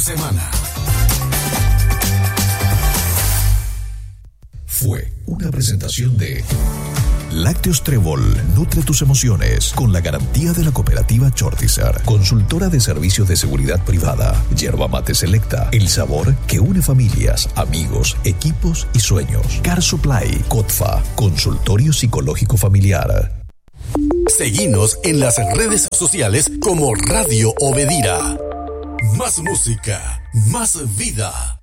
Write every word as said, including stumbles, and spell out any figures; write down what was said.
Semana. Fue una presentación de Lácteos Trébol, nutre tus emociones con la garantía de la cooperativa Chortizar, consultora de servicios de seguridad privada, yerba mate selecta, el sabor que une familias, amigos, equipos y sueños. Car Supply, Cotfa, consultorio psicológico familiar. Seguinos en las redes sociales como Radio Obedira. Más música, más vida.